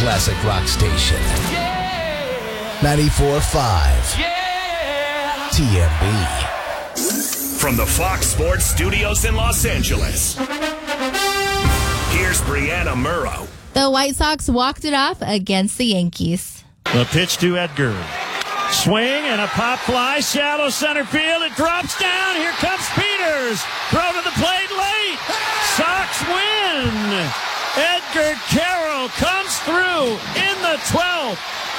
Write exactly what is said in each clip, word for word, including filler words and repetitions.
classic rock station. Yeah. ninety-four point five. Yeah. T M B. From the Fox Sports Studios in Los Angeles, here's Brianna Murrow. The White Sox walked it off against the Yankees. The pitch to Edgar. Swing and a pop fly, shallow center field. It drops down. Here comes Peters. Throw to the plate late. Sox win. Edgar Carroll comes through in the twelfth.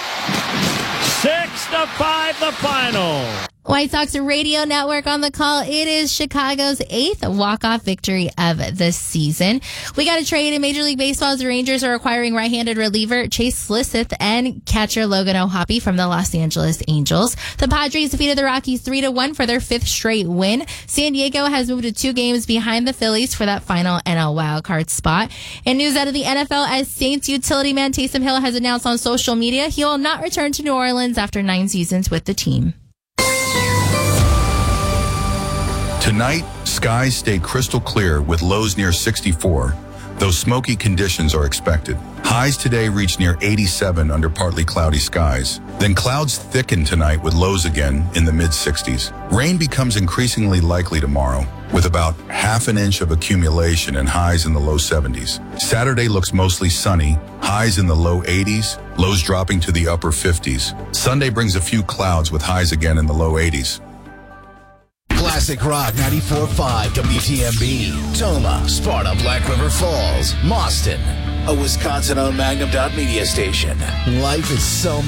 Six to five, the final. White Sox Radio Network on the call. It is Chicago's eighth walk-off victory of the season. We got a trade in Major League Baseball's Rangers are acquiring right-handed reliever Chase Slisseth and catcher Logan O'Hoppe from the Los Angeles Angels. The Padres defeated the Rockies three to one for their fifth straight win. San Diego has moved to two games behind the Phillies for that final N L wildcard spot. And news out of the N F L as Saints utility man Taysom Hill has announced on social media he will not return to New Orleans after nine seasons with the team. Tonight, skies stay crystal clear with lows near sixty-four, though smoky conditions are expected. Highs today reach near eighty-seven under partly cloudy skies. Then clouds thicken tonight with lows again in the mid-sixties. Rain becomes increasingly likely tomorrow, with about half an inch of accumulation and highs in the low seventies. Saturday looks mostly sunny, highs in the low eighties, lows dropping to the upper fifties. Sunday brings a few clouds with highs again in the low eighties. Classic Rock ninety-four point five W T M B. Toma, Sparta, Black River Falls, Mauston. A Wisconsin-owned Magnum Dot Media station. Life is so